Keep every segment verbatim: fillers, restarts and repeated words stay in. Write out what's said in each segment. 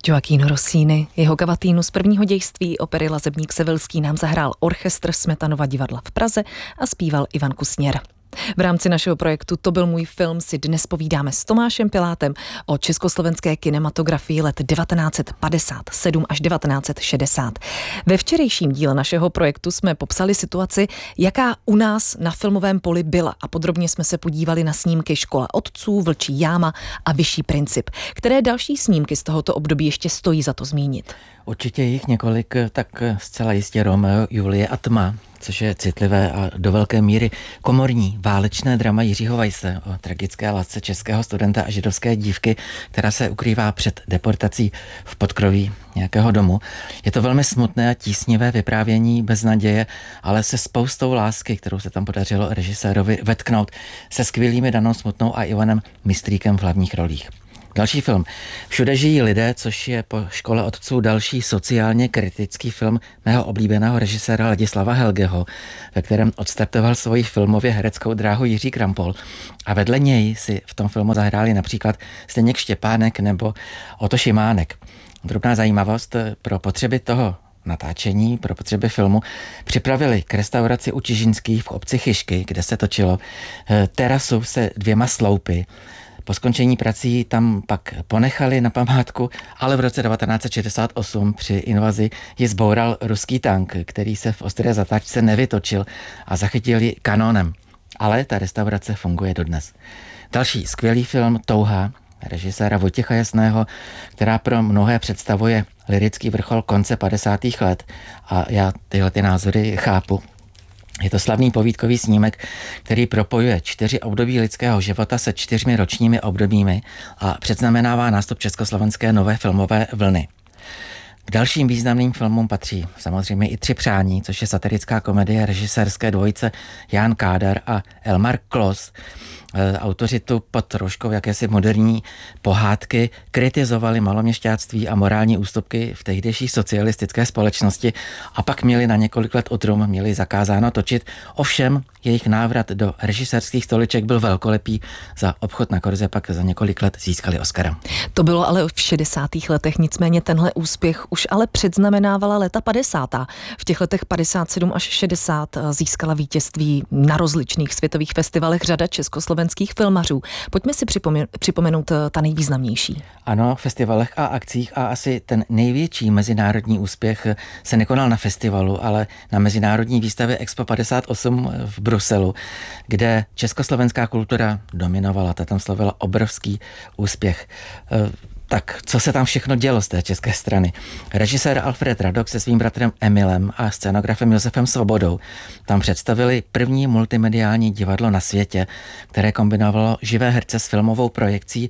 Gioachino Rossini, jeho kavatínu z prvního dějství opery Lazebník Sevilský nám zahrál orchestr Smetanova divadla v Praze a zpíval Ivan Kusněr. V rámci našeho projektu To byl můj film si dnes povídáme s Tomášem Pilátem o československé kinematografii let devatenáct set padesát sedm až devatenáct set šedesát. Ve včerejším díle našeho projektu jsme popsali situaci, jaká u nás na filmovém poli byla, a podrobně jsme se podívali na snímky Škola otců, Vlčí jáma a Vyšší princip. Které další snímky z tohoto období ještě stojí za to zmínit? Určitě jich několik, tak zcela jistě Romeo, Julie a tma, což je citlivé a do velké míry komorní válečné drama Jiřího Weisse o tragické lásce českého studenta a židovské dívky, která se ukrývá před deportací v podkroví nějakého domu. Je to velmi smutné a tísnivé vyprávění bez naděje, ale se spoustou lásky, kterou se tam podařilo režisérovi vetknout, se skvělými Danou Smutnou a Ivanem Mistrýkem v hlavních rolích. Další film. Všude žijí lidé, což je po Škole otců další sociálně kritický film mého oblíbeného režiséra Ladislava Helgeho, ve kterém odstartoval svoji filmově hereckou dráhu Jiří Krampol. A vedle něj si v tom filmu zahráli například Zdeněk Štěpánek nebo Oto Šimánek. Drobná zajímavost: pro potřeby toho natáčení, pro potřeby filmu připravili k restauraci u Čižinských v obci Chyšky, kde se točilo, terasu se dvěma sloupy. Po skončení prací tam pak ponechali na památku, ale v roce devatenáct set šedesát osm při invazi ji zboural ruský tank, který se v ostré zatáčce nevytočil a zachytil ji kanónem. Ale ta restaurace funguje dodnes. Další skvělý film Touha režiséra Vojtěcha Jasného, která pro mnohé představuje lyrický vrchol konce padesátých let, a já tyhle ty názory chápu. Je to slavný povídkový snímek, který propojuje čtyři období lidského života se čtyřmi ročními obdobími a předznamenává nástup československé nové filmové vlny. K dalším významným filmům patří samozřejmě i Tři přání, což je satirická komedie režisérské dvojice Jan Kádar a Elmar Klos. Autoři tu pod rouškou jakési moderní pohádky kritizovali maloměšťáctví a morální ústupky v tehdejší socialistické společnosti a pak měli na několik let utrum, měli zakázáno točit. Ovšem jejich návrat do režisérských stoliček byl velkolepý. Za Obchod na korze pak za několik let získali Oscara. To bylo ale v šedesátých letech, nicméně tenhle úspěch už ale předznamenávala léta padesátá. V těch letech padesát sedm až šedesát získala vítězství na rozličných světových festivalech řada československých filmařů. Pojďme si připomen- připomenout ta nejvýznamnější. Ano, festivalech a akcích, a asi ten největší mezinárodní úspěch se nekonal na festivalu, ale na mezinárodní výstavě Expo padesát osm v Bruselu, kde československá kultura dominovala. Ta tam slavila obrovský úspěch. Tak co se tam všechno dělo z té české strany? Režisér Alfred Radok se svým bratrem Emilem a scenografem Josefem Svobodou tam představili první multimediální divadlo na světě, které kombinovalo živé herce s filmovou projekcí,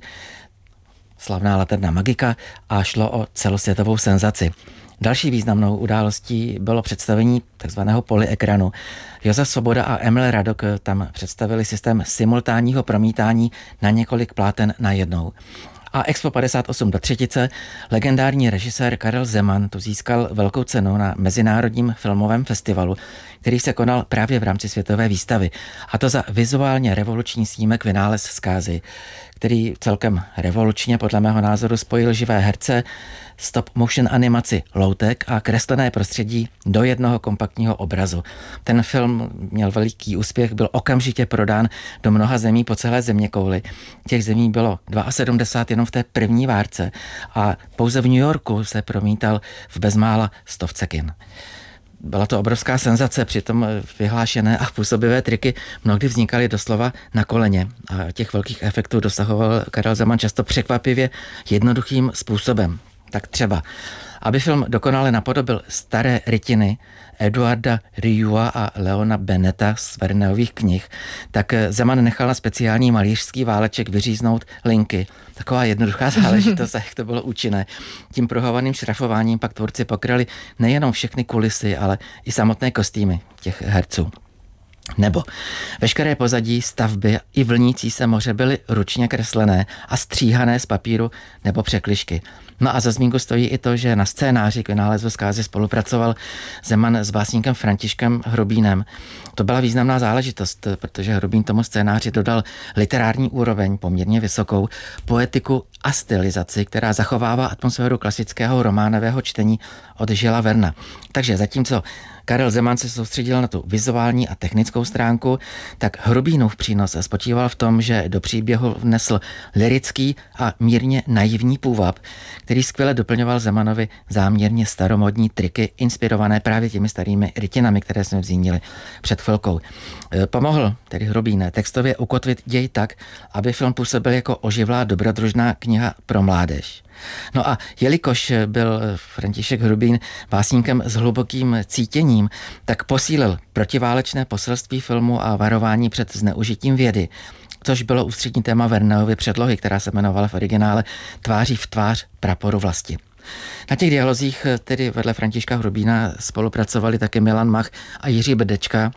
slavná Laterna magika, a šlo o celosvětovou senzaci. Další významnou událostí bylo představení takzvaného polyekranu. Josef Svoboda a Emil Radok tam představili systém simultánního promítání na několik pláten najednou. A Expo padesát osm do třetice, legendární režisér Karel Zeman tu získal velkou cenu na Mezinárodním filmovém festivalu, který se konal právě v rámci světové výstavy. A to za vizuálně revoluční snímek Vynález zkázy, který celkem revolučně podle mého názoru spojil živé herce, stop motion animaci loutek a kreslené prostředí do jednoho kompaktního obrazu. Ten film měl veliký úspěch, byl okamžitě prodán do mnoha zemí po celé zeměkouli. Těch zemí bylo sedmdesát dva jenom v té první várce a pouze v New Yorku se promítal v bezmála stovce kin. Byla to obrovská senzace, přitom vyhlášené a působivé triky mnohdy vznikaly doslova na koleně a těch velkých efektů dosahoval Karel Zeman často překvapivě jednoduchým způsobem. Tak třeba, aby film dokonale napodobil staré rytiny Eduarda Riua a Leona Beneta z Verneových knih, tak Zeman nechal na speciální malířský váleček vyříznout linky. Taková jednoduchá záležitost, jak to bylo účinné. Tím prohovaným šrafováním pak tvůrci pokryli nejenom všechny kulisy, ale i samotné kostýmy těch herců. Nebo veškeré pozadí, stavby i vlnící se moře byly ručně kreslené a stříhané z papíru nebo překližky. No a za zmínku stojí i to, že na scénáři k vynálezu zkázy spolupracoval Zeman s básníkem Františkem Hrubínem. To byla významná záležitost, protože Hrubín tomu scénáři dodal literární úroveň, poměrně vysokou, poetiku a stylizaci, která zachovává atmosféru klasického románového čtení od Žila Verna. Takže zatímco Karel Zeman se soustředil na tu vizuální a technickou stránku, tak Hrubínův přínos spočíval v tom, že do příběhu vnesl lyrický a mírně naivní půvab, který skvěle doplňoval Zemanovi záměrně staromodní triky, inspirované právě těmi starými rytinami, které jsme zmínili před chvilkou. Pomohl tedy Hrubín textově ukotvit děj tak, aby film působil jako oživlá dobrodružná kniha pro mládež. No a jelikož byl František Hrubín básníkem s hlubokým cítěním, tak posílil protiválečné poselství filmu a varování před zneužitím vědy, což bylo ústřední téma Verneovy předlohy, která se jmenovala v originále Tváří v tvář praporu vlasti. Na těch dialozích tedy vedle Františka Hrubína spolupracovali také Milan Mach a Jiří Brdečka,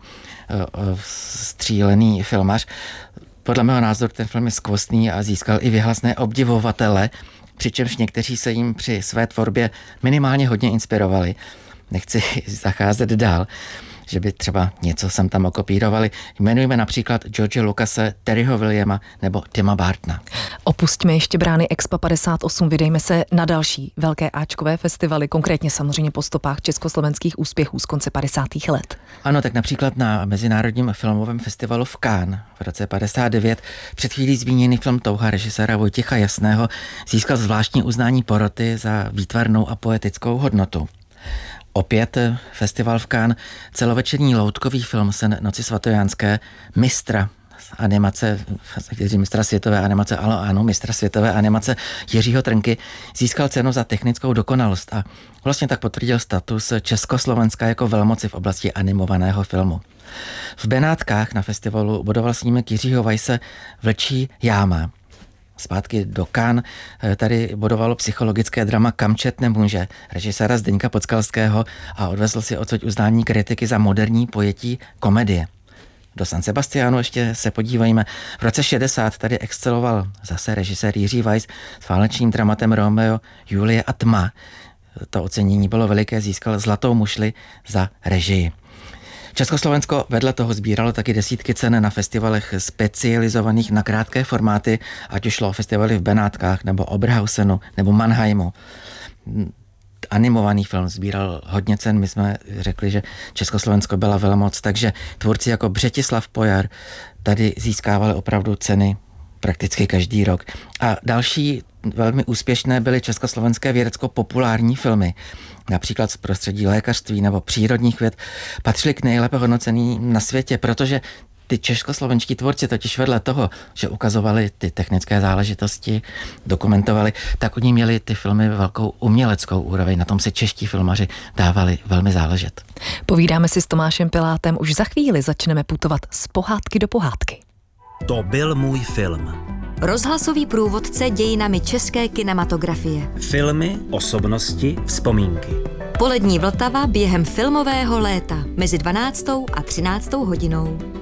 střílený filmař. Podle mého názoru ten film je skvostný a získal i věhlasné obdivovatele, přičemž někteří se jim při své tvorbě minimálně hodně inspirovali. Nechci zacházet dál, že by třeba něco sem tam okopírovali. Jmenujeme například George Lucase, Terryho Williama nebo Tima Burtona. Opustíme ještě brány Expo padesát osm, vydejme se na další velké áčkové festivaly, konkrétně samozřejmě po stopách československých úspěchů z konce padesátých let. Ano, tak například na Mezinárodním filmovém festivalu v Cannes v roce padesát devět před chvílí zmíněný film Touha režiséra Vojtěcha Jasného získal zvláštní uznání poroty za výtvarnou a poetickou hodnotu. Opět festival v Cannes, celovečerní loutkový film Sen noci svatojánské, mistra animace, mistra světové animace, ano, ano, mistra světové animace Jiřího Trnky získal cenu za technickou dokonalost a vlastně tak potvrdil status Československa jako velmoci v oblasti animovaného filmu. V Benátkách na festivalu bodoval snímek Jiřího Weisse Vlčí jáma. Zpátky do Cannes tady bodovalo psychologické drama Kam čet nemůže režiséra Zdeňka Podskalského a odvezl si odsud uznání kritiky za moderní pojetí komedie. Do San Sebastianu ještě se podívejme. V roce šedesát tady exceloval zase režisér Jiří Weiss s válečným dramatem Romeo, Julie a tma. To ocenění bylo veliké, získal zlatou mušli za režii. Československo vedle toho sbíralo taky desítky cen na festivalech specializovaných na krátké formáty, ať už šlo o festivaly v Benátkách, nebo Oberhausenu, nebo Mannheimu. Animovaný film sbíral hodně cen, my jsme řekli, že Československo byla velmoc, takže tvůrci jako Břetislav Pojar tady získávali opravdu ceny prakticky každý rok. A další velmi úspěšné byly československé vědecko-populární filmy. Například z prostředí lékařství nebo přírodních věd patřily k nejlépe hodnoceným na světě, protože ty českoslovenští tvůrci totiž vedle toho, že ukazovali ty technické záležitosti, dokumentovali, tak oni měli ty filmy velkou uměleckou úroveň. Na tom si čeští filmaři dávali velmi záležet. Povídáme si s Tomášem Pilátem, už za chvíli začneme putovat z pohádky do pohádky. To byl můj film. Rozhlasový průvodce dějinami české kinematografie. Filmy, osobnosti, vzpomínky. Polední Vltava během filmového léta mezi dvanáctou a třináctou hodinou.